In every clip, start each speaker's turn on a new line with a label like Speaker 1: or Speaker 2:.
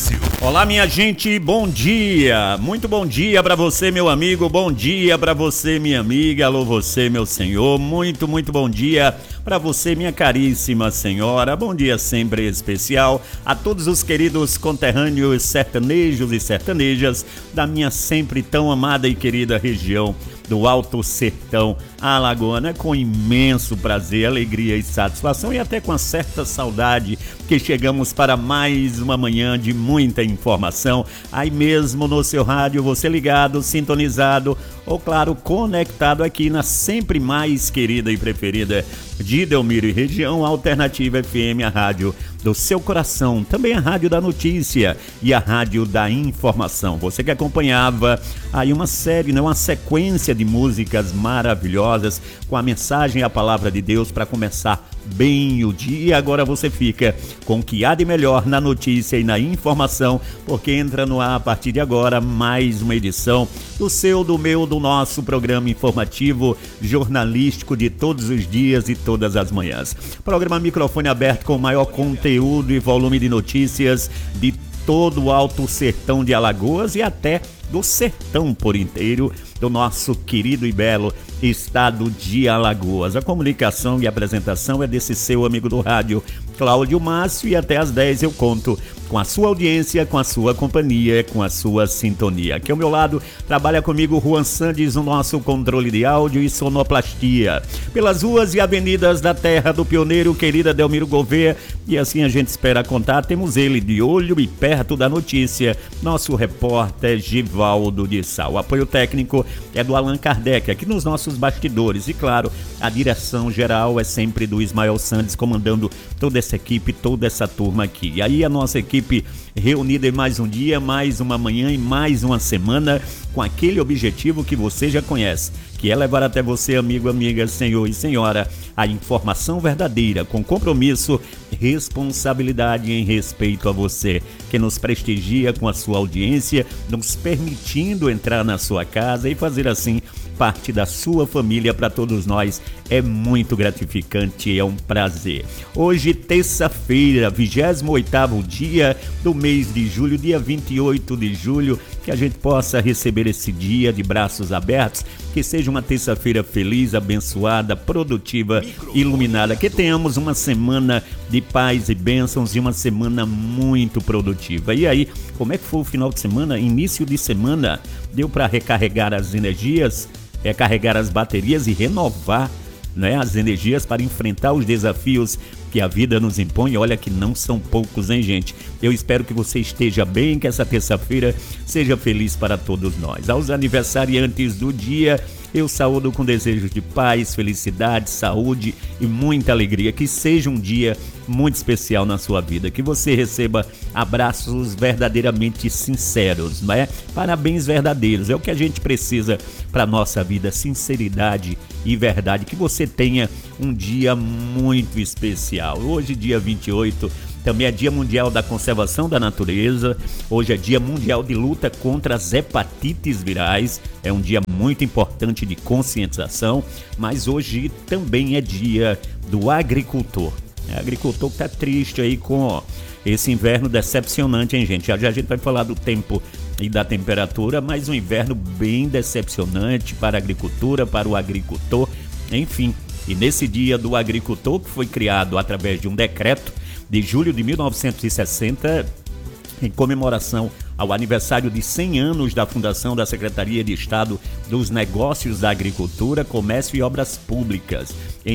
Speaker 1: Brasil.
Speaker 2: Olá, minha gente, bom dia. Muito bom dia para você, meu amigo. Bom dia para você, minha amiga. Alô, você, meu senhor. Muito bom dia para você, minha caríssima senhora. Bom dia sempre especial a todos os queridos conterrâneos sertanejos e sertanejas da minha sempre tão amada e querida região do Alto Sertão Alagoana. Com imenso prazer, alegria e satisfação, e até com uma certa saudade, que chegamos para mais uma manhã de muita informação, aí mesmo no seu rádio, você ligado, sintonizado, ou claro, conectado aqui na sempre mais querida e preferida de Delmiro e região, Alternativa FM, a rádio do seu coração, também a rádio da notícia e a rádio da informação. Você que acompanhava aí uma série, uma sequência de músicas maravilhosas com a mensagem e a palavra de Deus para começar bem o dia. Agora você fica com o que há de melhor na notícia e na informação, porque entra no ar a partir de agora mais uma edição do seu, do meu, do nosso programa informativo jornalístico de todos os dias e todas as manhãs. Programa Microfone Aberto com o maior conteúdo e volume de notícias de todo o Alto Sertão de Alagoas e até do sertão por inteiro do nosso querido e belo estado de Alagoas. A comunicação e a apresentação é desse seu amigo do rádio, Cláudio Márcio, e até às 10 eu conto com a sua audiência, com a sua companhia, com a sua sintonia. Aqui ao meu lado trabalha comigo Juan Sandes no nosso controle de áudio e sonoplastia. Pelas ruas e avenidas da terra do pioneiro, querida Delmiro Gouveia, e assim a gente espera contar, temos ele de olho e perto da notícia, nosso repórter Givaldo de Sá. O apoio técnico é do Allan Kardec, aqui nos nossos bastidores, e claro, a direção geral é sempre do Ismael Sandes, comandando toda essa equipe, toda essa turma aqui. E aí a nossa equipe reunida em mais um dia, mais uma manhã e mais uma semana, com aquele objetivo que você já conhece, que é levar até você, amigo, amiga, senhor e senhora, a informação verdadeira, com compromisso, responsabilidade em respeito a você, que nos prestigia com a sua audiência, nos permitindo entrar na sua casa e fazer assim parte da sua família. Para todos nós é muito gratificante, é um prazer. Hoje, terça-feira, 28º dia do mês de julho, dia 28 de julho, que a gente possa receber esse dia de braços abertos, que seja uma terça-feira feliz, abençoada, produtiva, iluminada, que tenhamos uma semana de paz e bênçãos e uma semana muito produtiva. E aí, como é que foi o final de semana? Início de semana, deu para recarregar as energias, carregar as baterias e renovar, as energias para enfrentar os desafios que a vida nos impõe. Olha que não são poucos, hein, gente? Eu espero que você esteja bem, que essa terça-feira seja feliz para todos nós. Aos aniversariantes do dia, eu saúdo com desejos de paz, felicidade, saúde e muita alegria. Que seja um dia muito especial na sua vida, que você receba abraços verdadeiramente sinceros, Parabéns verdadeiros, é o que a gente precisa para a nossa vida, sinceridade e verdade. Que você tenha um dia muito especial. Hoje, dia 28, também é Dia Mundial da Conservação da Natureza. Hoje é Dia Mundial de Luta contra as Hepatites Virais. É um dia muito importante de conscientização, mas hoje também é Dia do Agricultor. Agricultor que está triste aí com esse inverno decepcionante, hein, gente? Já a gente vai falar do tempo e da temperatura, mas um inverno bem decepcionante para a agricultura, para o agricultor, enfim. E nesse Dia do Agricultor, que foi criado através de um decreto de julho de 1960, em comemoração ao aniversário de 100 anos da fundação da Secretaria de Estado dos Negócios da Agricultura, Comércio e Obras Públicas, em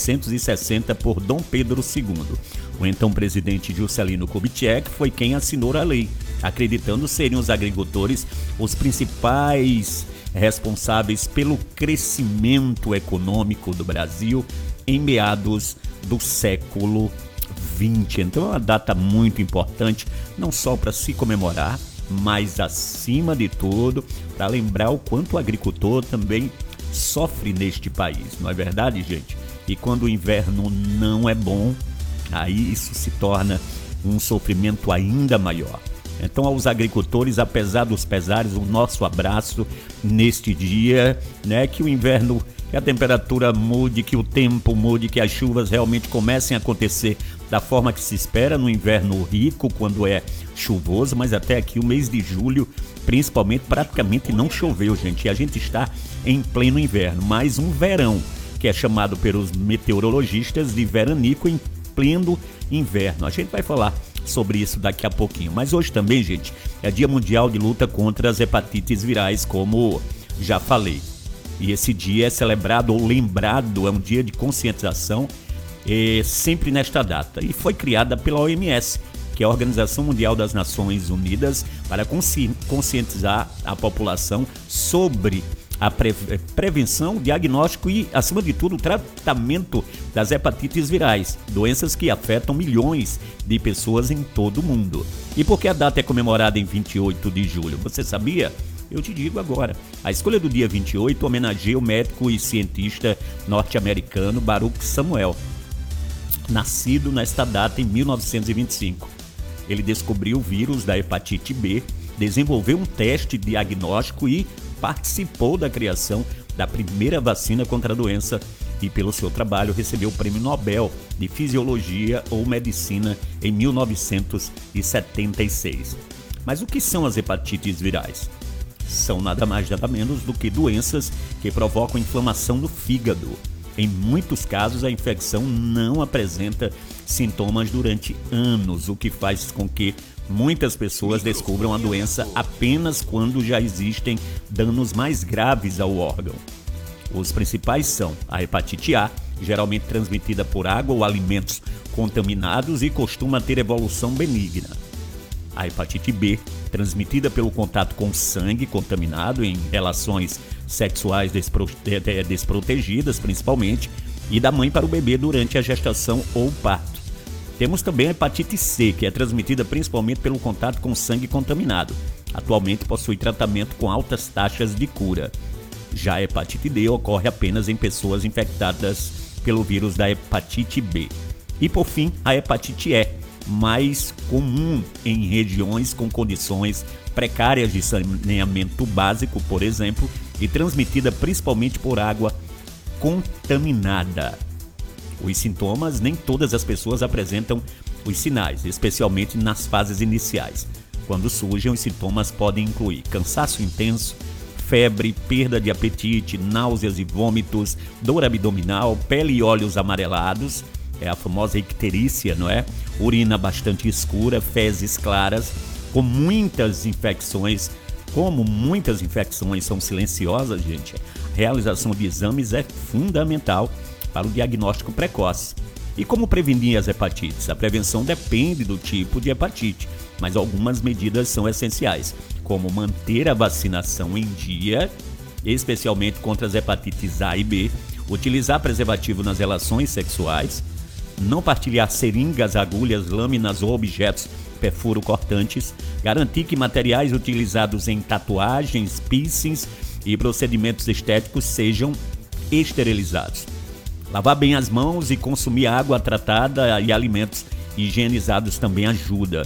Speaker 2: 1860, por Dom Pedro II. O então presidente Juscelino Kubitschek foi quem assinou a lei, acreditando serem os agricultores os principais responsáveis pelo crescimento econômico do Brasil em meados do século 20. Então é uma data muito importante, não só para se comemorar, mas acima de tudo para lembrar o quanto o agricultor também sofre neste país, não é verdade, gente? E quando o inverno não é bom, aí isso se torna um sofrimento ainda maior. Então, aos agricultores, apesar dos pesares, o nosso abraço neste dia, que o inverno que a temperatura mude, que o tempo mude, que as chuvas realmente comecem a acontecer da forma que se espera no inverno rico, quando é chuvoso, mas até aqui o mês de julho, principalmente, praticamente não choveu, gente, e a gente está em pleno inverno, mais um verão, que é chamado pelos meteorologistas de veranico em pleno inverno. A gente vai falar sobre isso daqui a pouquinho, mas hoje também, gente, é Dia Mundial de Luta contra as Hepatites Virais, como já falei. E esse dia é celebrado ou lembrado, é um dia de conscientização, sempre nesta data. E foi criada pela OMS, que é a Organização Mundial das Nações Unidas, para conscientizar a população sobre a prevenção, diagnóstico e, acima de tudo, o tratamento das hepatites virais, doenças que afetam milhões de pessoas em todo o mundo. E por que a data é comemorada em 28 de julho? Você sabia? Eu te digo agora. A escolha do dia 28 homenageia o médico e cientista norte-americano Baruch Samuel, nascido nesta data em 1925. Ele descobriu o vírus da hepatite B, desenvolveu um teste diagnóstico e participou da criação da primeira vacina contra a doença e, pelo seu trabalho, recebeu o Prêmio Nobel de Fisiologia ou Medicina em 1976. Mas o que são as hepatites virais? São nada mais nada menos do que doenças que provocam inflamação no fígado. Em muitos casos, a infecção não apresenta sintomas durante anos, o que faz com que muitas pessoas descubram a doença apenas quando já existem danos mais graves ao órgão. Os principais são a hepatite A, geralmente transmitida por água ou alimentos contaminados e costuma ter evolução benigna. A hepatite B, transmitida pelo contato com sangue contaminado em relações sexuais desprotegidas, principalmente, e da mãe para o bebê durante a gestação ou parto. Temos também a hepatite C, que é transmitida principalmente pelo contato com sangue contaminado. Atualmente possui tratamento com altas taxas de cura. Já a hepatite D ocorre apenas em pessoas infectadas pelo vírus da hepatite B. E por fim, a hepatite E, mais comum em regiões com condições precárias de saneamento básico, por exemplo, e transmitida principalmente por água contaminada. Os sintomas, nem todas as pessoas apresentam os sinais, especialmente nas fases iniciais. Quando surgem, os sintomas podem incluir cansaço intenso, febre, perda de apetite, náuseas e vômitos, dor abdominal, pele e olhos amarelados, é a famosa icterícia, não é? Urina bastante escura, fezes claras, com muitas infecções. Como muitas infecções são silenciosas, gente, a realização de exames é fundamental para o diagnóstico precoce. E como prevenir as hepatites? A prevenção depende do tipo de hepatite, mas algumas medidas são essenciais, como manter a vacinação em dia, especialmente contra as hepatites A e B, utilizar preservativo nas relações sexuais, não partilhar seringas, agulhas, lâminas ou objetos perfuro-cortantes, garantir que materiais utilizados em tatuagens, piercings e procedimentos estéticos sejam esterilizados. Lavar bem as mãos e consumir água tratada e alimentos higienizados também ajuda.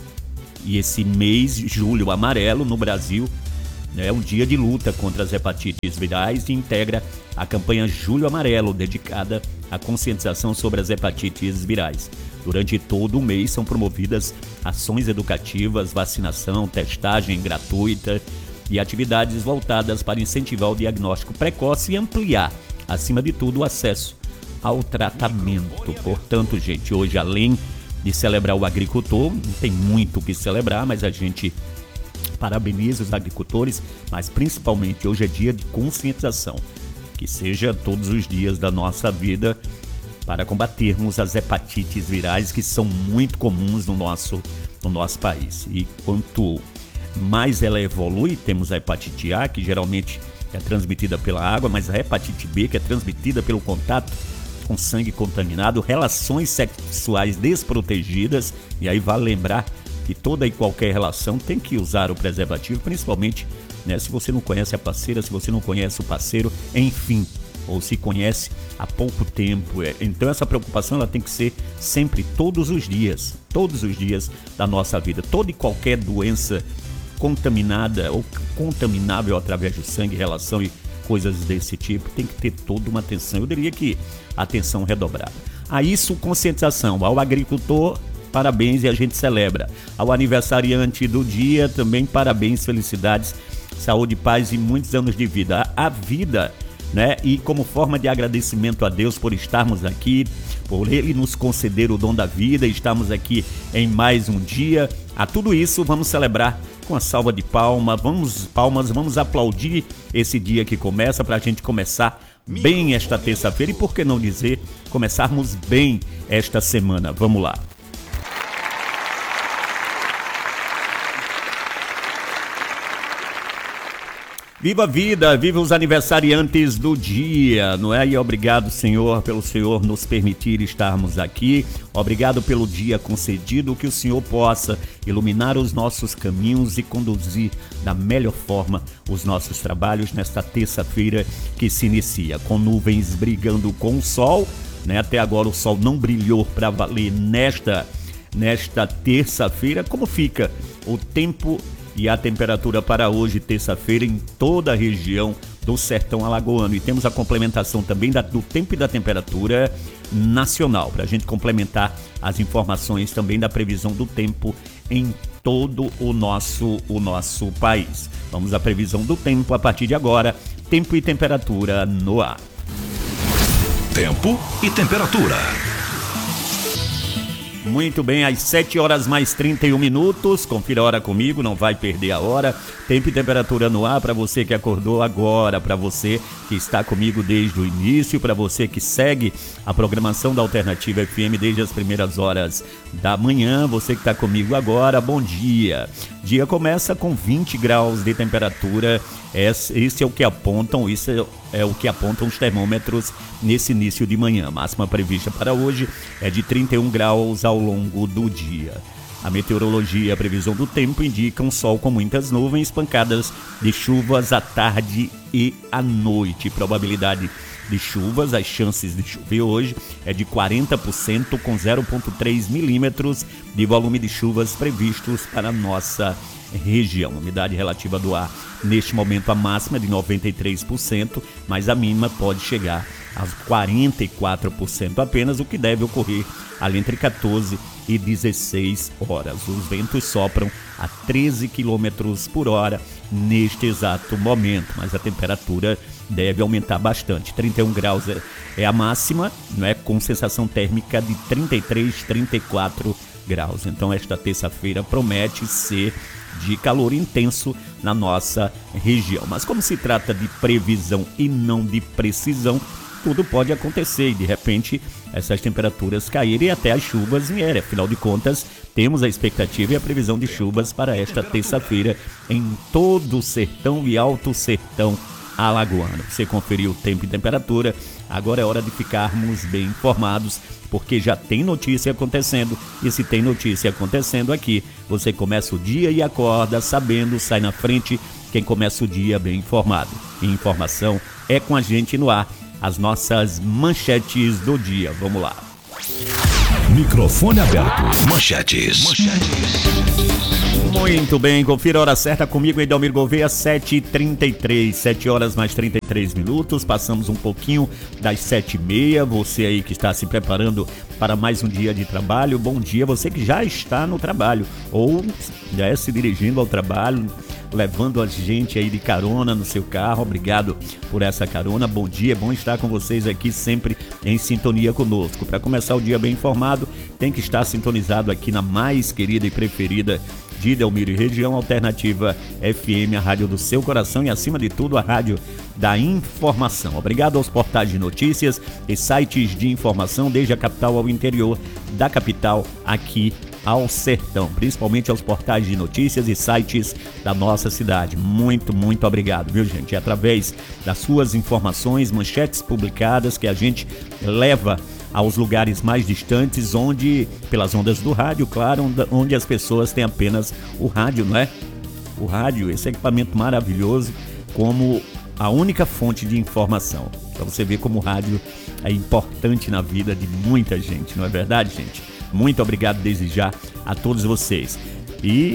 Speaker 2: E esse mês, julho amarelo, no Brasil, é um dia de luta contra as hepatites virais e integra a campanha Julho Amarelo, dedicada à conscientização sobre as hepatites virais. Durante todo o mês são promovidas ações educativas, vacinação, testagem gratuita e atividades voltadas para incentivar o diagnóstico precoce e ampliar, acima de tudo, o acesso ao tratamento. Portanto, gente, hoje, além de celebrar o agricultor, não tem muito o que celebrar, mas a gente parabeniza os agricultores, mas principalmente hoje é dia de conscientização, que seja todos os dias da nossa vida para combatermos as hepatites virais que são muito comuns no nosso país. E quanto mais ela evolui, temos a hepatite A, que geralmente é transmitida pela água, mas a hepatite B, que é transmitida pelo contato com sangue contaminado, relações sexuais desprotegidas, e aí vale lembrar que toda e qualquer relação tem que usar o preservativo, principalmente, né, se você não conhece a parceira, se você não conhece o parceiro, enfim, ou se conhece há pouco tempo. Então essa preocupação ela tem que ser sempre, todos os dias da nossa vida. Toda e qualquer doença contaminada ou contaminável através do sangue, relação e coisas desse tipo, tem que ter toda uma atenção, eu diria que atenção redobrada. A isso, conscientização. Ao agricultor, parabéns e a gente celebra. Ao aniversariante do dia, também parabéns, felicidades, saúde, paz e muitos anos de vida. A vida, né? E como forma de agradecimento a Deus por estarmos aqui, por Ele nos conceder o dom da vida, estamos aqui em mais um dia. A tudo isso, vamos celebrar com a salva de palmas, vamos aplaudir esse dia que começa para a gente começar bem esta terça-feira e, por que não dizer, começarmos bem esta semana. Vamos lá. Viva a vida, viva os aniversariantes do dia, não é? E obrigado, Senhor, pelo Senhor nos permitir estarmos aqui. Obrigado pelo dia concedido, que o Senhor possa iluminar os nossos caminhos e conduzir da melhor forma os nossos trabalhos nesta terça-feira que se inicia, com nuvens brigando com o sol, né? Até agora o sol não brilhou para valer nesta terça-feira. Como fica o tempo e a temperatura para hoje, terça-feira, em toda a região do sertão alagoano? E temos a complementação também do tempo e da temperatura nacional, para a gente complementar as informações também da previsão do tempo em todo o nosso país. Vamos à previsão do tempo a partir de agora. Tempo e temperatura no ar.
Speaker 1: Tempo e temperatura.
Speaker 2: Muito bem, às 7 horas mais 31 minutos, confira a hora comigo, não vai perder a hora. Tempo e temperatura no ar para você que acordou agora, para você que está comigo desde o início, para você que segue a programação da Alternativa FM desde as primeiras horas da manhã, você que está comigo agora, bom dia. Dia começa com 20 graus de temperatura, isso é o que apontam os termômetros nesse início de manhã. Máxima prevista para hoje é de 31 graus ao longo do dia. A meteorologia e a previsão do tempo indicam sol com muitas nuvens, pancadas de chuvas à tarde e à noite. Probabilidade de chuvas, as chances de chover hoje é de 40% com 0,3 milímetros de volume de chuvas previstos para a nossa região. Umidade relativa do ar, neste momento a máxima é de 93%, mas a mínima pode chegar a 44% apenas, o que deve ocorrer ali entre 14 e 16 horas. Os ventos sopram a 13 km por hora neste exato momento, mas a temperatura deve aumentar bastante. 31 graus é a máxima, não é? Com sensação térmica de 33, 34 graus. Então esta terça-feira promete ser de calor intenso na nossa região. Mas como se trata de previsão e não de precisão, tudo pode acontecer e de repente essas temperaturas caírem e até as chuvas vierem. Afinal de contas, temos a expectativa e a previsão de chuvas para esta terça-feira em todo o sertão e alto sertão alagoano. Você conferiu o tempo e temperatura, agora é hora de ficarmos bem informados, porque já tem notícia acontecendo, e se tem notícia acontecendo aqui, você começa o dia e acorda sabendo, sai na frente quem começa o dia bem informado. E informação é com a gente no ar. As nossas manchetes do dia. Vamos lá.
Speaker 1: Microfone aberto. Manchetes.
Speaker 2: Muito bem, confira a hora certa comigo, Edelmir Gouveia, 7h33, 7 horas mais 33 minutos, passamos um pouquinho das 7h30, você aí que está se preparando para mais um dia de trabalho, bom dia, você que já está no trabalho, ou já se dirigindo ao trabalho, levando a gente aí de carona no seu carro, obrigado por essa carona, bom dia, é bom estar com vocês aqui sempre em sintonia conosco. Para começar o dia bem informado, tem que estar sintonizado aqui na mais querida e preferida de Idelmiro e região, Alternativa FM, a rádio do seu coração e, acima de tudo, a rádio da informação. Obrigado aos portais de notícias e sites de informação, desde a capital ao interior da capital, aqui ao sertão, principalmente aos portais de notícias e sites da nossa cidade. Muito, muito obrigado, viu, gente? É através das suas informações, manchetes publicadas, que a gente leva aos lugares mais distantes, onde, pelas ondas do rádio, claro, onde as pessoas têm apenas o rádio, não é? O rádio, esse equipamento maravilhoso, como a única fonte de informação. Para você ver como o rádio é importante na vida de muita gente, não é verdade, gente? Muito obrigado desde já a todos vocês. E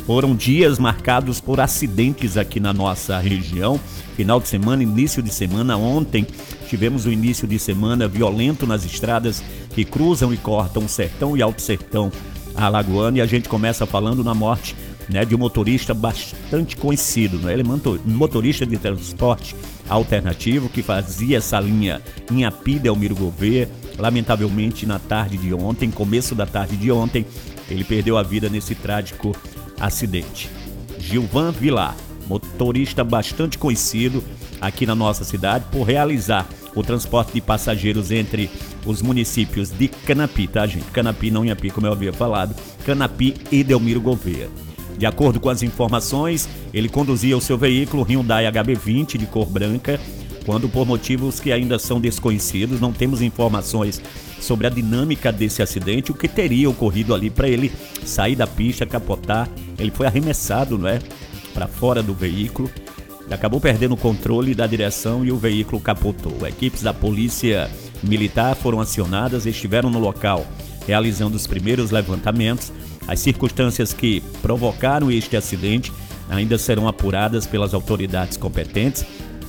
Speaker 2: Foram dias marcados por acidentes aqui na nossa região. Final de semana, início de semana. Ontem tivemos o início de semana violento nas estradas que cruzam e cortam o sertão e alto sertão alagoano. E a gente começa falando na morte, né, de um motorista bastante conhecido, né? Ele é motorista de transporte alternativo que fazia essa linha Inhapi, Delmiro Gouveia. Lamentavelmente, na tarde de ontem, começo da tarde de ontem, ele perdeu a vida nesse trágico acidente. Gilvan Vilar, motorista bastante conhecido aqui na nossa cidade por realizar o transporte de passageiros entre os municípios de Canapi, tá, gente? Canapi, não Inhapi, como eu havia falado, Canapi e Delmiro Gouveia. De acordo com as informações, ele conduzia o seu veículo Hyundai HB20 de cor branca, quando por motivos que ainda são desconhecidos, não temos informações sobre a dinâmica desse acidente, o que teria ocorrido ali para ele sair da pista, capotar. Ele foi arremessado, né, para fora do veículo, acabou perdendo o controle da direção e o veículo capotou. Equipes da Polícia Militar foram acionadas e estiveram no local, realizando os primeiros levantamentos. As circunstâncias que provocaram este acidente ainda serão apuradas pelas autoridades competentes,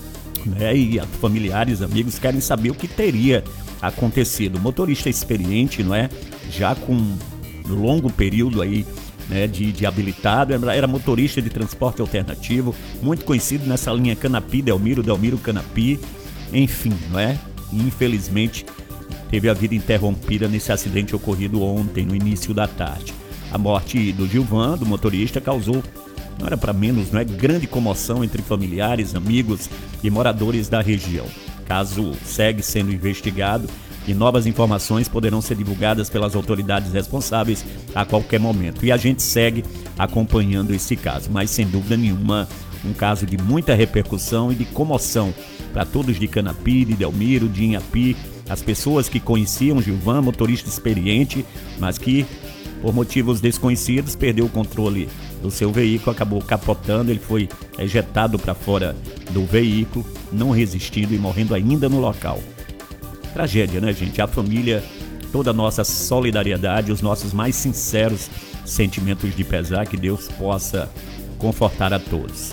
Speaker 2: né? E familiares, amigos querem saber o que teria acontecido. O motorista experiente, não é? Já com um longo período aí, né, de habilitado, era motorista de transporte alternativo, muito conhecido nessa linha Canapi, Delmiro Canapi, enfim, não é? Infelizmente, teve a vida interrompida nesse acidente ocorrido ontem, no início da tarde. A morte do Gilvan, do motorista, causou, não era para menos, não é, grande comoção entre familiares, amigos e moradores da região. O caso segue sendo investigado e novas informações poderão ser divulgadas pelas autoridades responsáveis a qualquer momento. E a gente segue acompanhando esse caso, mas sem dúvida nenhuma, um caso de muita repercussão e de comoção para todos de Canapi, de Delmiro, de Inhapi, as pessoas que conheciam Gilvan, motorista experiente, mas que por motivos desconhecidos, perdeu o controle do seu veículo, acabou capotando, ele foi ejetado para fora do veículo, não resistindo e morrendo ainda no local. Tragédia, né, gente? A família, toda a nossa solidariedade, os nossos mais sinceros sentimentos de pesar, que Deus possa confortar a todos.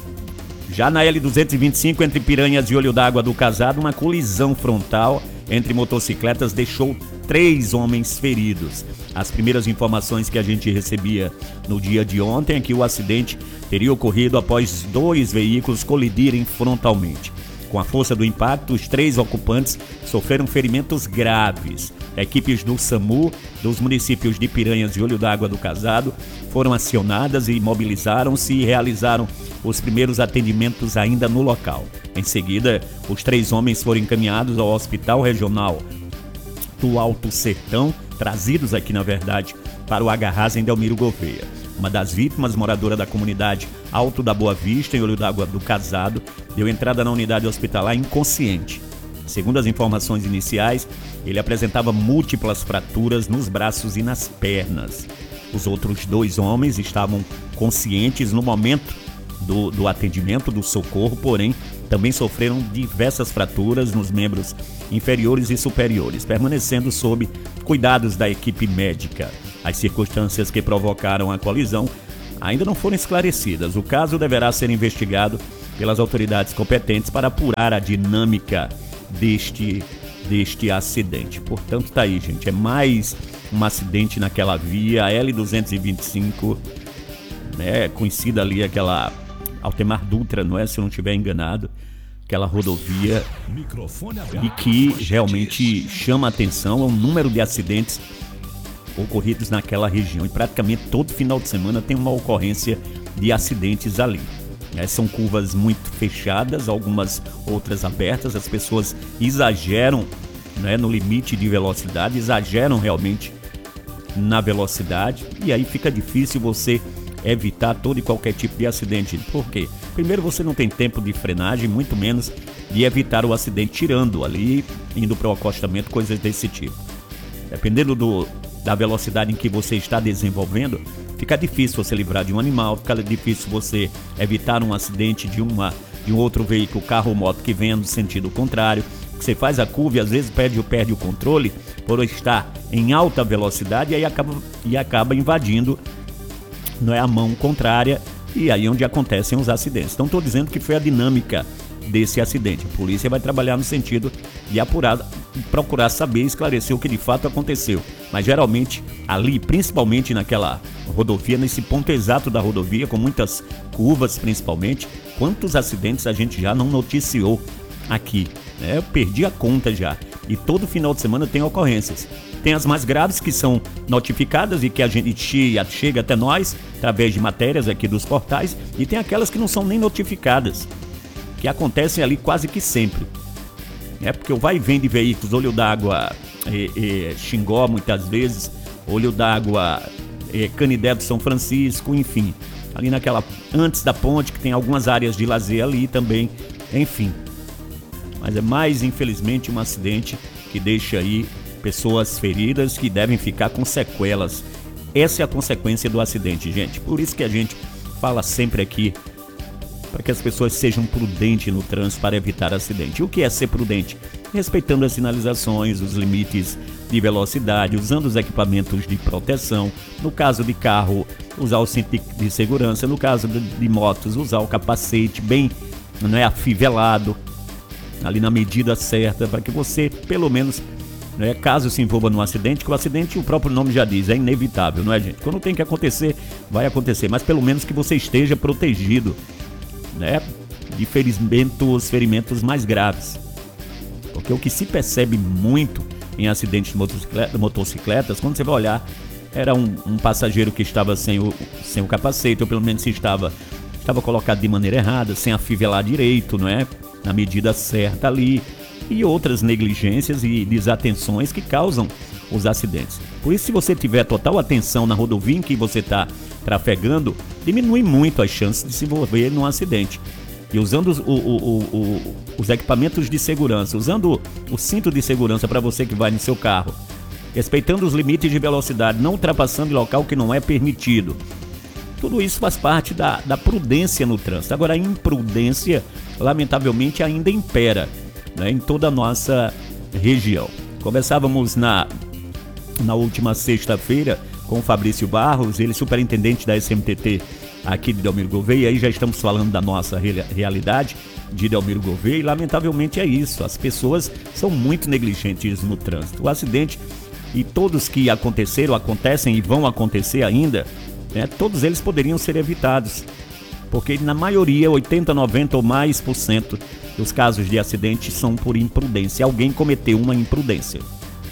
Speaker 2: Já na L225, entre Piranhas e Olho d'Água do Casado, uma colisão frontal entre motocicletas deixou 3 homens feridos. As primeiras informações que a gente recebia no dia de ontem é que o acidente teria ocorrido após 2 veículos colidirem frontalmente. Com a força do impacto, os 3 ocupantes sofreram ferimentos graves. Equipes do SAMU, dos municípios de Piranhas e Olho d'Água do Casado, foram acionadas e mobilizaram-se e realizaram os primeiros atendimentos ainda no local. Em seguida, os 3 homens foram encaminhados ao Hospital Regional do Alto Sertão, trazidos aqui, na verdade, para o Agarrás em Delmiro Gouveia. Uma das vítimas, moradora da comunidade Alto da Boa Vista, em Olho d'Água do Casado, deu entrada na unidade hospitalar inconsciente. Segundo as informações iniciais, ele apresentava múltiplas fraturas nos braços e nas pernas. Os outros 2 homens estavam conscientes no momento do atendimento, do socorro, porém, também sofreram diversas fraturas nos membros inferiores e superiores, permanecendo sob cuidados da equipe médica. As circunstâncias que provocaram a colisão ainda não foram esclarecidas. O caso deverá ser investigado pelas autoridades competentes para apurar a dinâmica deste acidente. Portanto, tá aí, gente, é mais um acidente naquela via, a L225, né, conhecida ali aquela Altemar Dutra, não é, se eu não estiver enganado, aquela rodovia, e que realmente chama a atenção, é um número de acidentes ocorridos naquela região, e praticamente todo final de semana tem uma ocorrência de acidentes ali. São curvas muito fechadas, algumas outras abertas, as pessoas exageram, né, no limite de velocidade, exageram realmente na velocidade, e aí fica difícil você evitar todo e qualquer tipo de acidente. Por quê? Primeiro, você não tem tempo de frenagem, muito menos de evitar o acidente, tirando ali, indo para o acostamento, coisas desse tipo. Dependendo da velocidade em que você está desenvolvendo, fica difícil você livrar de um animal, fica difícil você evitar um acidente de um outro veículo, carro ou moto que venha no sentido contrário. Você faz a curva e às vezes perde o controle por estar em alta velocidade e aí acaba invadindo não é a mão contrária, e aí onde acontecem os acidentes. Então estou dizendo que foi a dinâmica desse acidente. A polícia vai trabalhar no sentido de apurar, procurar saber, esclarecer o que de fato aconteceu. Mas geralmente ali, principalmente naquela rodovia, nesse ponto exato da rodovia, com muitas curvas principalmente, quantos acidentes a gente já não noticiou aqui, né? Eu perdi a conta já. E todo final de semana tem ocorrências. Tem as mais graves que são notificadas e que a gente chega até nós através de matérias aqui dos portais, e tem aquelas que não são nem notificadas, que acontecem ali quase que sempre. Porque o vai e vem de veículos, olho d'água Xingó muitas vezes, olho d'água Canidé do São Francisco, enfim. Ali naquela, antes da ponte, que tem algumas áreas de lazer ali também, enfim. Mas é mais, infelizmente, um acidente que deixa aí pessoas feridas que devem ficar com sequelas. Essa é a consequência do acidente, gente. Por isso que a gente fala sempre aqui, para que as pessoas sejam prudentes no trânsito para evitar acidente. E o que é ser prudente? Respeitando as sinalizações, os limites de velocidade, usando os equipamentos de proteção. No caso de carro, usar o cinto de segurança. No caso de motos, usar o capacete bem, não é, afivelado, ali na medida certa, para que você, pelo menos, caso se envolva num acidente, que o acidente, o próprio nome já diz, é inevitável, não é, gente? Quando tem que acontecer, vai acontecer, mas pelo menos que você esteja protegido, de ferimentos mais graves. Porque o que se percebe muito em acidentes de motocicletas, quando você vai olhar, era um passageiro que estava sem o capacete, ou pelo menos se estava colocado de maneira errada, sem afivelar direito, não é? Na medida certa ali, e outras negligências e desatenções que causam os acidentes. Por isso, se você tiver total atenção na rodovia em que você está trafegando, diminui muito as chances de se envolver num acidente. E usando os equipamentos de segurança, usando o cinto de segurança para você que vai no seu carro, respeitando os limites de velocidade, não ultrapassando em local que não é permitido. Tudo isso faz parte da prudência no trânsito. Agora, a imprudência, lamentavelmente, ainda impera, em toda a nossa região. Conversávamos na última sexta-feira com o Fabrício Barros, ele superintendente da SMTT aqui de Delmiro Gouveia, e aí já estamos falando da nossa realidade de Delmiro Gouveia, e lamentavelmente é isso, as pessoas são muito negligentes no trânsito. O acidente, e todos que aconteceram, acontecem e vão acontecer ainda, todos eles poderiam ser evitados, porque na maioria, 80, 90 ou mais por cento dos casos de acidente são por imprudência. Alguém cometeu uma imprudência.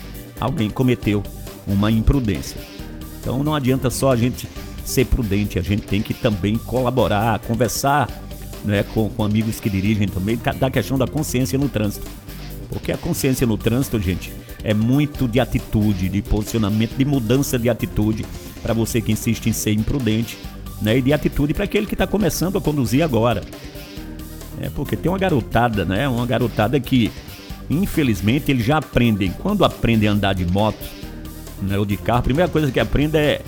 Speaker 2: Então não adianta só a gente ser prudente, a gente tem que também colaborar, conversar, com amigos que dirigem também, da questão da consciência no trânsito. Porque a consciência no trânsito, gente, é muito de atitude, de posicionamento, de mudança de atitude, para você que insiste em ser imprudente, e de atitude para aquele que está começando a conduzir agora. Porque tem uma garotada, uma garotada que, infelizmente, eles já aprendem, quando aprendem a andar de moto, ou de carro, a primeira coisa que aprende é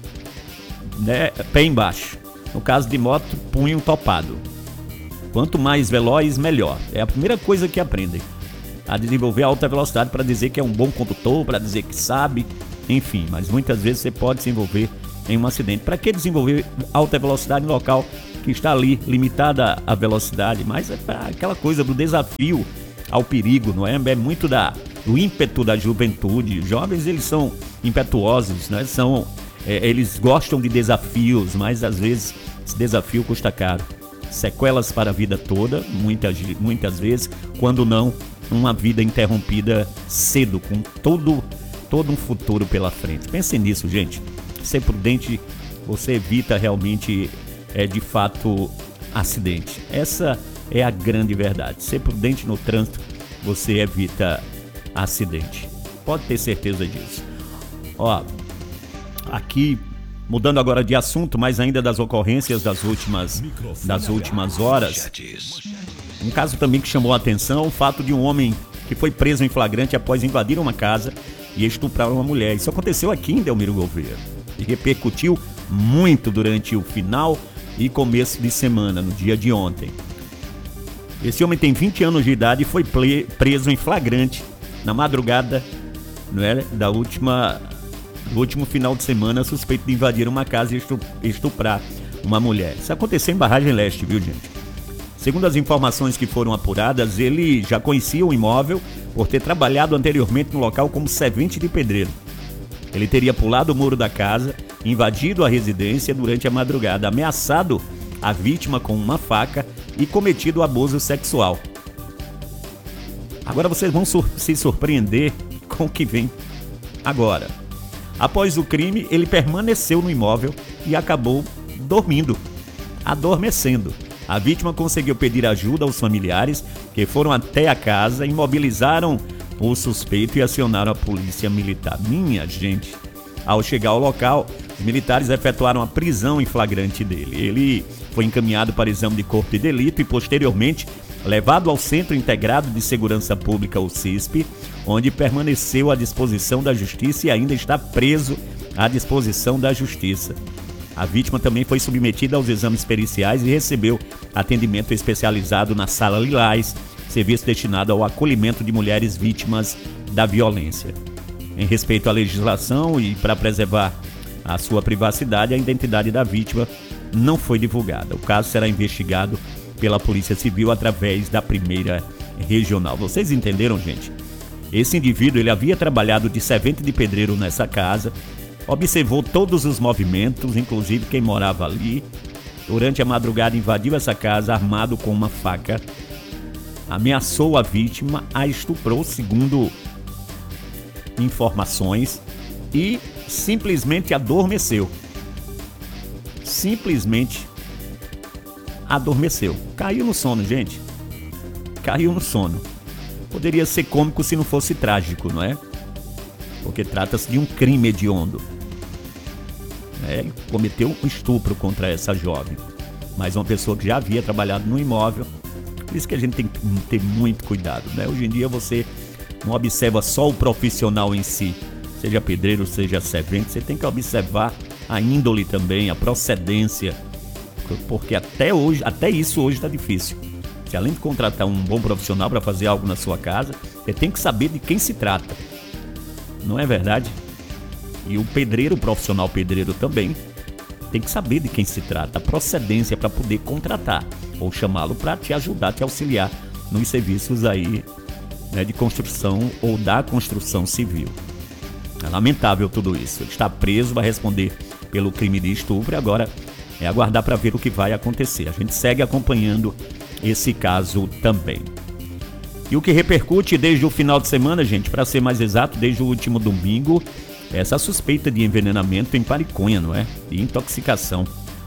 Speaker 2: pé embaixo. No caso de moto, punho topado. Quanto mais veloz, melhor. É a primeira coisa que aprendem. A desenvolver alta velocidade para dizer que é um bom condutor, para dizer que sabe, enfim. Mas muitas vezes você pode se envolver em um acidente. Para que desenvolver alta velocidade em local que está ali, limitada a velocidade? Mas é para aquela coisa do desafio ao perigo, não é? É muito do ímpeto da juventude. Os jovens, eles são impetuosos, eles gostam de desafios, mas às vezes esse desafio custa caro. Sequelas para a vida toda, muitas vezes, quando não, uma vida interrompida cedo, com todo um futuro pela frente. Pensem nisso, gente. Ser prudente, você evita realmente, de fato, acidente. Essa é a grande verdade. Ser prudente no trânsito, você evita acidente. Pode ter certeza disso. Aqui, mudando agora de assunto, mas ainda das ocorrências das últimas horas. Um caso também que chamou a atenção, o fato de um homem que foi preso em flagrante após invadir uma casa e estuprar uma mulher. Isso aconteceu aqui em Delmiro Gouveia e repercutiu muito durante o final e começo de semana, no dia de ontem. Esse homem tem 20 anos de idade e foi preso em flagrante na madrugada, da última no último final de semana, suspeito de invadir uma casa e estuprar uma mulher. Isso aconteceu em Barragem Leste, viu, gente? Segundo as informações que foram apuradas, ele já conhecia o imóvel por ter trabalhado anteriormente no local como servente de pedreiro. Ele teria pulado o muro da casa, invadido a residência durante a madrugada, ameaçado a vítima com uma faca e cometido abuso sexual. Agora vocês vão se surpreender com o que vem agora. Após o crime, ele permaneceu no imóvel e acabou adormecendo. A vítima conseguiu pedir ajuda aos familiares, que foram até a casa, imobilizaram o suspeito e acionaram a polícia militar. Minha gente, ao chegar ao local, os militares efetuaram a prisão em flagrante dele. Ele foi encaminhado para exame de corpo de delito e posteriormente levado ao Centro Integrado de Segurança Pública, o CISP, onde permaneceu à disposição da Justiça e ainda está preso à disposição da Justiça. A vítima também foi submetida aos exames periciais e recebeu atendimento especializado na Sala Lilás, serviço destinado ao acolhimento de mulheres vítimas da violência. Em respeito à legislação e para preservar a sua privacidade, a identidade da vítima não foi divulgada. O caso será investigado pela Polícia Civil através da Primeira Regional. Vocês entenderam, gente? Esse indivíduo, ele havia trabalhado de servente de pedreiro nessa casa, observou todos os movimentos, inclusive quem morava ali. Durante a madrugada invadiu essa casa armado com uma faca, ameaçou a vítima, a estuprou, segundo informações, e simplesmente adormeceu. Caiu no sono, gente. Caiu no sono. Poderia ser cômico se não fosse trágico, não é? Porque trata-se de um crime hediondo. Ele cometeu um estupro contra essa jovem, mas uma pessoa que já havia trabalhado no imóvel. Por isso que a gente tem que ter muito cuidado, né? Hoje em dia você não observa só o profissional em si, seja pedreiro, seja servente, você tem que observar a índole também, a procedência, porque até isso hoje está difícil. Se além de contratar um bom profissional para fazer algo na sua casa, você tem que saber de quem se trata. Não é verdade? E o pedreiro, o profissional pedreiro também, tem que saber de quem se trata, a procedência para poder contratar ou chamá-lo para te ajudar, te auxiliar nos serviços aí, né, de construção ou da construção civil. É lamentável tudo isso. Ele está preso, vai responder pelo crime de estupro e agora é aguardar para ver o que vai acontecer. A gente segue acompanhando esse caso também. E o que repercute desde o final de semana, gente, para ser mais exato, desde o último domingo, essa suspeita de envenenamento em Pariconha, não é? E intoxicação.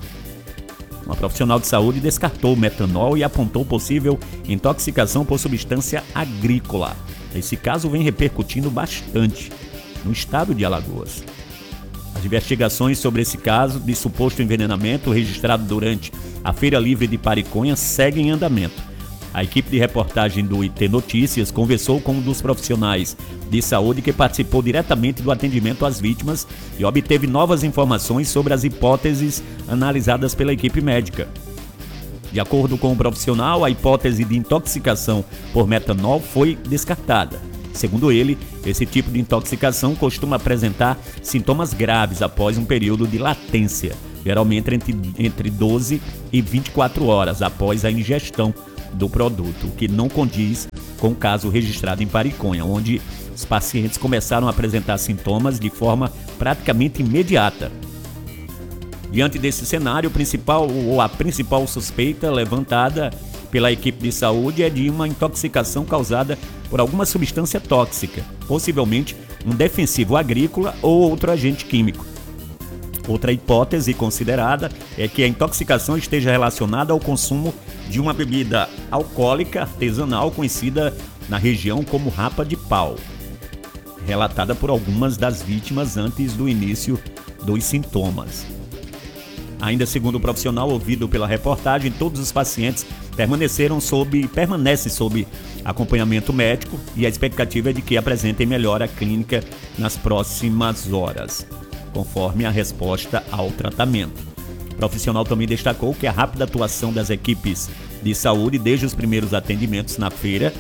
Speaker 2: Uma profissional de saúde descartou o metanol e apontou possível intoxicação por substância agrícola. Esse caso vem repercutindo bastante no estado de Alagoas. As investigações sobre esse caso de suposto envenenamento registrado durante a Feira Livre de Pariconha seguem em andamento. A equipe de reportagem do IT Notícias conversou com um dos profissionais de saúde que participou diretamente do atendimento às vítimas e obteve novas informações sobre as hipóteses analisadas pela equipe médica. De acordo com o profissional, a hipótese de intoxicação por metanol foi descartada. Segundo ele, esse tipo de intoxicação costuma apresentar sintomas graves após um período de latência, geralmente entre 12 e 24 horas após a ingestão do produto, o que não condiz com o caso registrado em Pariconha, onde os pacientes começaram a apresentar sintomas de forma praticamente imediata. Diante desse cenário, a principal suspeita levantada pela equipe de saúde é de uma intoxicação causada por alguma substância tóxica, possivelmente um defensivo agrícola ou outro agente químico. Outra hipótese considerada é que a intoxicação esteja relacionada ao consumo de uma bebida alcoólica artesanal conhecida na região como rapa de pau, relatada por algumas das vítimas antes do início dos sintomas. Ainda segundo o profissional ouvido pela reportagem, todos os pacientes permanecem sob acompanhamento médico e a expectativa é de que apresentem melhora clínica nas próximas horas, conforme a resposta ao tratamento. O profissional também destacou que a rápida atuação das equipes de saúde desde os primeiros atendimentos na feira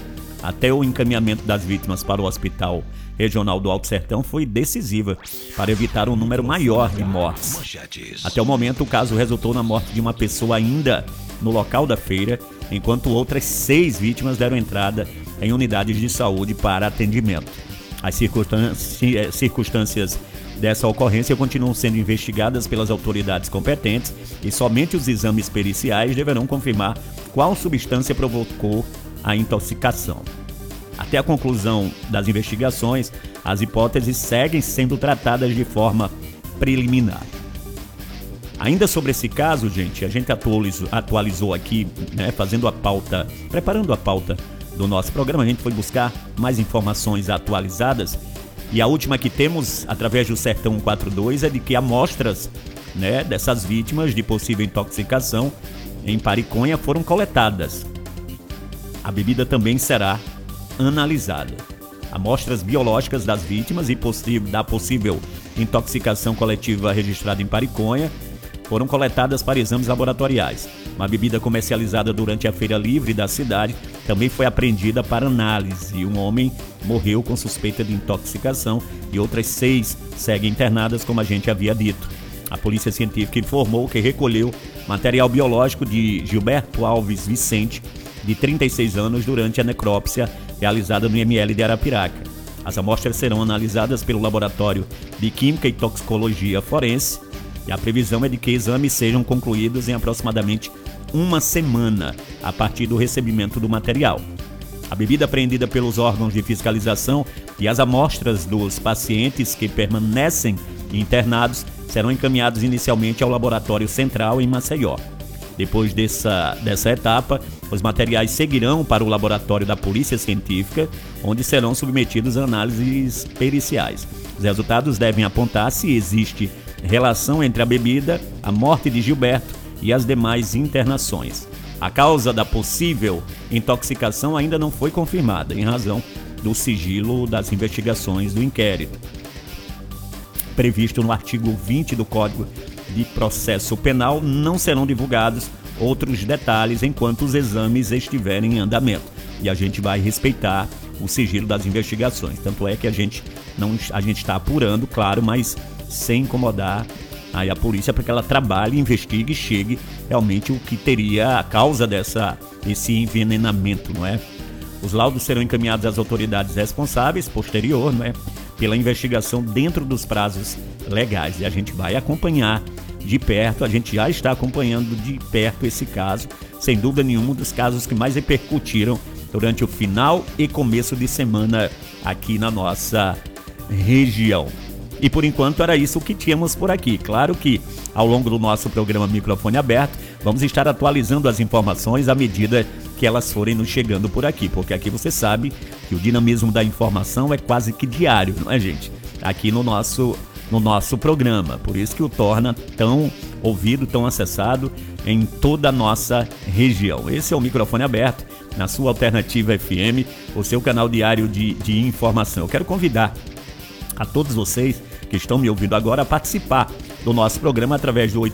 Speaker 2: até o encaminhamento das vítimas para o Hospital Regional do Alto Sertão foi decisiva para evitar um número maior de mortes. Até o momento, o caso resultou na morte de uma pessoa ainda no local da feira, enquanto outras 6 vítimas deram entrada em unidades de saúde para atendimento. As circunstâncias dessa ocorrência continuam sendo investigadas pelas autoridades competentes e somente os exames periciais deverão confirmar qual substância provocou a intoxicação. Até a conclusão das investigações, as hipóteses seguem sendo tratadas de forma preliminar. Ainda sobre esse caso, gente, a gente atualizou aqui, né, preparando a pauta do nosso programa, a gente foi buscar mais informações atualizadas. E a última que temos, através do Sertão 142, é de que amostras, né, dessas vítimas de possível intoxicação em Pariconha foram coletadas. A bebida também será analisada. Amostras biológicas das vítimas e da possível intoxicação coletiva registrada em Pariconha foram coletadas para exames laboratoriais. Uma bebida comercializada durante a feira livre da cidade também foi apreendida para análise. Um homem morreu com suspeita de intoxicação e outras 6 seguem internadas, como a gente havia dito. A Polícia Científica informou que recolheu material biológico de Gilberto Alves Vicente, de 36 anos, durante a necrópsia realizada no IML de Arapiraca. As amostras serão analisadas pelo Laboratório de Química e Toxicologia Forense e a previsão é de que exames sejam concluídos em aproximadamente uma semana a partir do recebimento do material. A bebida apreendida pelos órgãos de fiscalização e as amostras dos pacientes que permanecem internados serão encaminhados inicialmente ao Laboratório Central em Maceió. Depois dessa etapa, os materiais seguirão para o laboratório da Polícia Científica, onde serão submetidos a análises periciais. Os resultados devem apontar se existe relação entre a bebida, a morte de Gilberto e as demais internações. A causa da possível intoxicação ainda não foi confirmada, em razão do sigilo das investigações do inquérito, previsto no artigo 20 do Código de Processo Penal. Não serão divulgados outros detalhes enquanto os exames estiverem em andamento, e a gente vai respeitar o sigilo das investigações. Tanto é que a gente está apurando, claro, mas sem incomodar aí a polícia, para que ela trabalhe, investigue e chegue realmente o que teria a causa desse envenenamento, não é? Os laudos serão encaminhados às autoridades responsáveis posterior, não é, pela investigação dentro dos prazos legais, e a gente vai acompanhar de perto. A gente já está acompanhando de perto esse caso, sem dúvida nenhuma, um dos casos que mais repercutiram durante o final e começo de semana aqui na nossa região. E por enquanto era isso que tínhamos por aqui. Claro que ao longo do nosso programa Microfone Aberto, vamos estar atualizando as informações à medida que elas forem nos chegando por aqui, porque aqui você sabe que o dinamismo da informação é quase que diário, não é, gente? Aqui no nosso programa, por isso que o torna tão ouvido, tão acessado em toda a nossa região. Esse é o Microfone Aberto, na sua Alternativa FM, o seu canal diário de informação. Eu quero convidar a todos vocês que estão me ouvindo agora a participar do nosso programa através do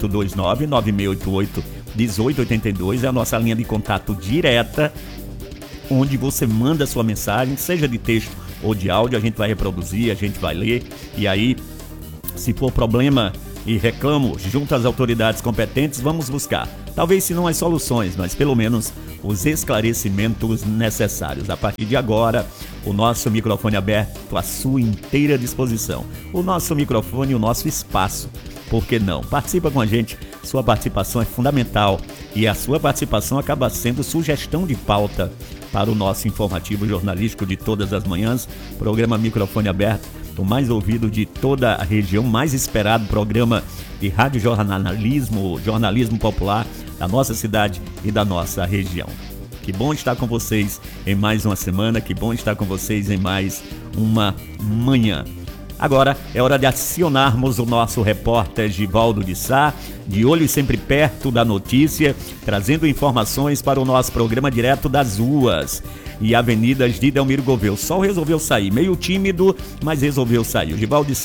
Speaker 2: 829-9688-1882, é a nossa linha de contato direta, onde você manda sua mensagem, seja de texto ou de áudio. A gente vai reproduzir, a gente vai ler, e aí, se for problema e reclamo junto às autoridades competentes, vamos buscar, talvez se não as soluções, mas pelo menos os esclarecimentos necessários. A partir de agora, o nosso microfone aberto à sua inteira disposição. O nosso microfone, o nosso espaço. Por que não? Participa com a gente, sua participação é fundamental, e a sua participação acaba sendo sugestão de pauta para o nosso informativo jornalístico de todas as manhãs, programa Microfone Aberto, o mais ouvido de toda a região, mais esperado programa de radiojornalismo, jornalismo popular da nossa cidade e da nossa região. Que bom estar com vocês em mais uma semana, que bom estar com vocês em mais uma manhã. Agora é hora de acionarmos o nosso repórter Givaldo de Sá, de olho sempre perto da notícia, trazendo informações para o nosso programa direto das ruas e avenidas de Delmiro Gouveia. O sol resolveu sair, meio tímido, mas resolveu sair. O Givaldo de Sá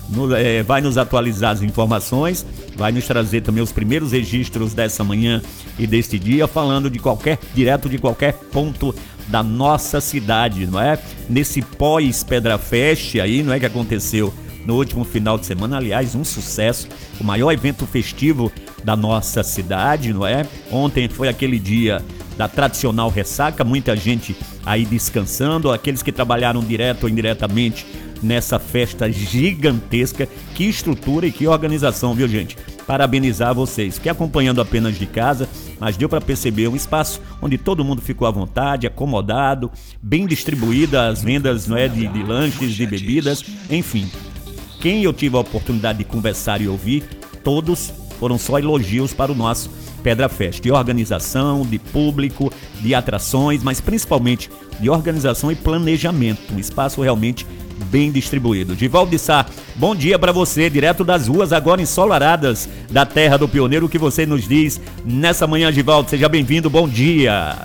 Speaker 2: vai nos atualizar as informações, vai nos trazer também os primeiros registros dessa manhã e deste dia, falando direto de qualquer ponto da nossa cidade, não é? Nesse pós-Pedrafest aí, não é, que aconteceu no último final de semana, aliás, um sucesso, o maior evento festivo da nossa cidade, não é? Ontem foi aquele dia da tradicional ressaca, muita gente aí descansando, aqueles que trabalharam direto ou indiretamente nessa festa gigantesca. Que estrutura e que organização, viu, gente? Parabenizar vocês. Fiquei acompanhando apenas de casa, mas deu para perceber um espaço onde todo mundo ficou à vontade, acomodado, bem distribuída as vendas, não é, de lanches, de bebidas, enfim. Quem eu tive a oportunidade de conversar e ouvir, todos foram só elogios para o nosso Pedrafest, de organização, de público, de atrações, mas principalmente de organização e planejamento. Um espaço realmente bem distribuído. Givaldo de Sá, bom dia para você, direto das ruas agora ensolaradas da terra do pioneiro. O que você nos diz nessa manhã, Givaldo? Seja bem-vindo, bom dia.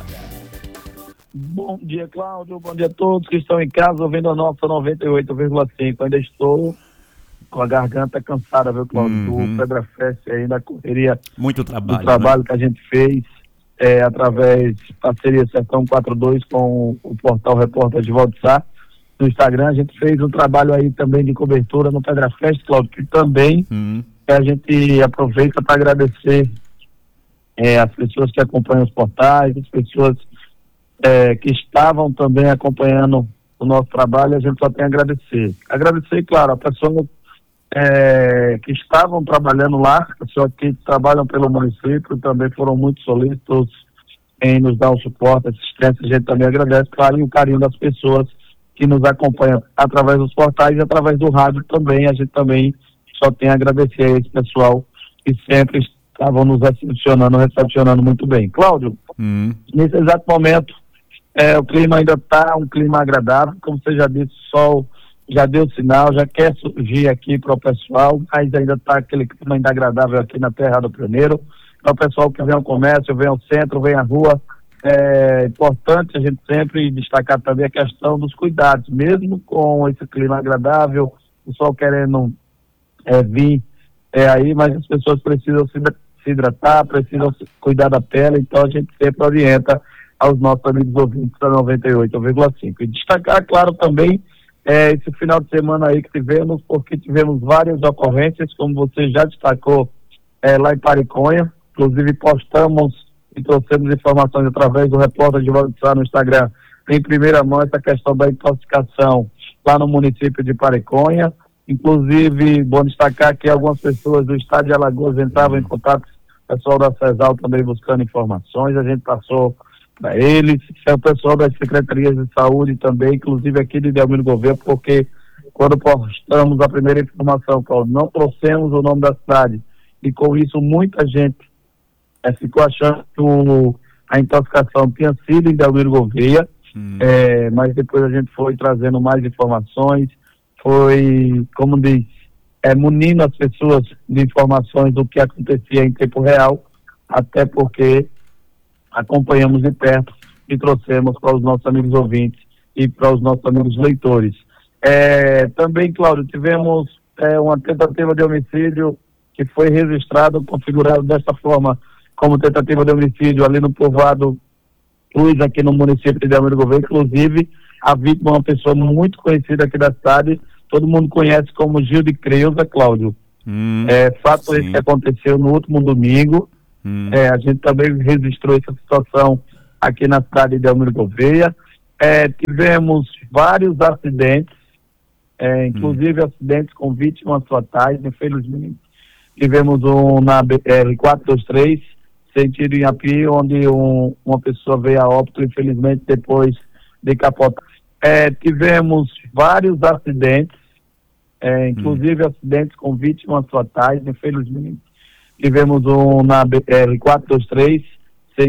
Speaker 3: Bom dia, Cláudio, bom dia a todos que estão em casa ouvindo a nossa 98,5. Ainda estou com a garganta cansada, viu, Cláudio? Do Pedrafest aí, da correria.
Speaker 2: Muito trabalho.
Speaker 3: Do trabalho, né, que a gente fez através de parceria Sertão 42 com o portal Repórter Givaldo de Sá. No Instagram, a gente fez um trabalho aí também de cobertura no Pedrafest, Cláudio, que também a gente aproveita para agradecer as pessoas que acompanham os portais, as pessoas que estavam também acompanhando o nosso trabalho. A gente só tem a agradecer. Agradecer, claro, a pessoa que estavam trabalhando lá, pessoas que trabalham pelo município, também foram muito solícitos em nos dar o suporte, assistência. A gente também agradece, claro, e o carinho das pessoas que nos acompanham através dos portais e através do rádio também. A gente também só tem a agradecer a esse pessoal que sempre estavam nos recepcionando muito bem. Cláudio, nesse exato momento, o clima ainda está um clima agradável, como você já disse, o sol já deu sinal, já quer surgir aqui para o pessoal, mas ainda está aquele clima ainda agradável aqui na terra do pioneiro. Para o pessoal que vem ao comércio, vem ao centro, vem à rua, é importante a gente sempre destacar também a questão dos cuidados, mesmo com esse clima agradável, o sol querendo vir aí, mas as pessoas precisam se hidratar, precisam cuidar da pele, então a gente sempre orienta aos nossos amigos ouvintes da 98,5. E destacar, claro, também esse final de semana aí que tivemos, porque tivemos várias ocorrências, como você já destacou, lá em Pariconha. Inclusive postamos e trouxemos informações através do repórter Givaldo de Sá no Instagram, em primeira mão, essa questão da intoxicação lá no município de Pariconha. Inclusive, bom destacar que algumas pessoas do estado de Alagoas entravam em contato com o pessoal da CESAL também buscando informações, a gente passou para eles, o pessoal das secretarias de saúde também, inclusive aqui de Delmiro Gouveia, porque quando postamos a primeira informação, não trouxemos o nome da cidade, e com isso muita gente ficou achando que a intoxicação tinha sido em Delmiro Gouveia, mas depois a gente foi trazendo mais informações, foi, como diz, munindo as pessoas de informações do que acontecia em tempo real, até porque acompanhamos de perto e trouxemos para os nossos amigos ouvintes e para os nossos amigos leitores. Também, Cláudio, tivemos uma tentativa de homicídio que foi registrado, configurado desta forma como tentativa de homicídio ali no povoado Luz, aqui no município de Delmiro Gouveia. Inclusive, a vítima é uma pessoa muito conhecida aqui da cidade, todo mundo conhece como Gil de Creuza, Cláudio. Fato esse que aconteceu no último domingo. A gente também registrou essa situação aqui na cidade de Delmiro Gouveia. Tivemos vários acidentes, inclusive acidentes com vítimas fatais, infelizmente. Tivemos um na BR-423, sentido em Api, onde uma pessoa veio a óbito, infelizmente, depois de capotar. Tivemos vários acidentes, inclusive acidentes com vítimas fatais, infelizmente. Tivemos um na BR-423,